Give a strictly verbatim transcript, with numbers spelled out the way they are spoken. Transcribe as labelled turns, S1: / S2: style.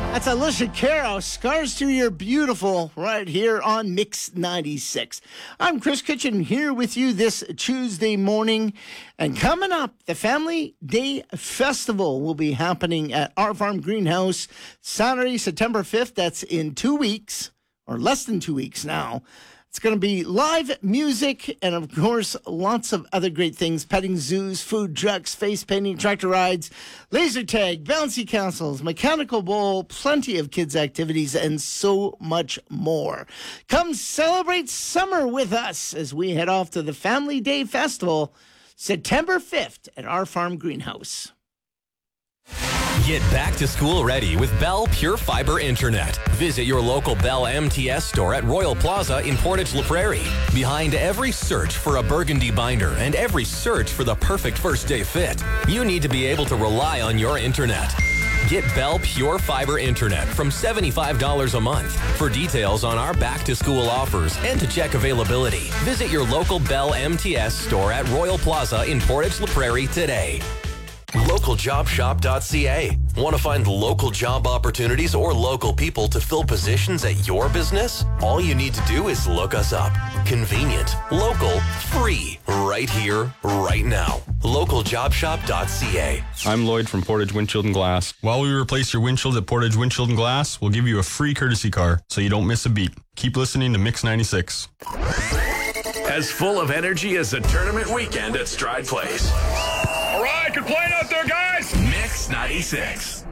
S1: That's Alicia Cara, Scars to Your Beautiful, right here on Mix ninety-six. I'm Chris Kitchen here with you this Tuesday morning. And coming up, the Family Day Festival will be happening at Our Farm Greenhouse Saturday, September fifth. That's in two weeks, or less than two weeks now. It's going to be live music and, of course, lots of other great things. Petting zoos, food trucks, face painting, tractor rides, laser tag, bouncy castles, mechanical bowl, plenty of kids' activities, and so much more. Come celebrate summer with us as we head off to the Family Day Festival, September fifth at Our Farm Greenhouse.
S2: Get back to school ready with Bell Pure Fiber Internet. Visit your local Bell M T S store at Royal Plaza in Portage La Prairie. Behind every search for a burgundy binder and every search for the perfect first day fit, you need to be able to rely on your internet. Get Bell Pure Fiber Internet from seventy-five dollars a month. For details on our back-to-school offers and to check availability, visit your local Bell M T S store at Royal Plaza in Portage La Prairie today. local job shop dot c a. Want to find local job opportunities or local people to fill positions at your business? All you need to do is look us up. Convenient, local, free, right here, right now. local job shop dot c a.
S3: I'm Lloyd from Portage Windshield and Glass. While we replace your windshield at Portage Windshield and Glass, we'll give you a free courtesy car so you don't miss a beat. Keep listening to Mix ninety-six.
S4: As full of energy as a tournament weekend at Stride Place.
S5: All right, good playing out there, guys.
S4: Mix ninety-six.